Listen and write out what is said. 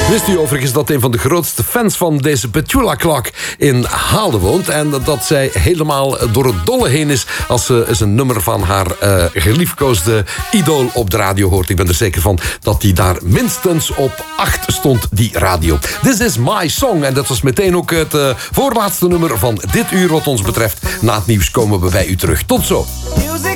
Wist u overigens dat een van de grootste fans van deze Petula Clock in Haalde woont en dat zij helemaal door het dolle heen is als ze eens een nummer van haar geliefkoosde idool op de radio hoort. Ik ben er zeker van dat die daar minstens op 8 stond, die radio. This is my song en dat was meteen ook het voorlaatste nummer van dit uur wat ons betreft. Na het nieuws komen we bij u terug. Tot zo. Music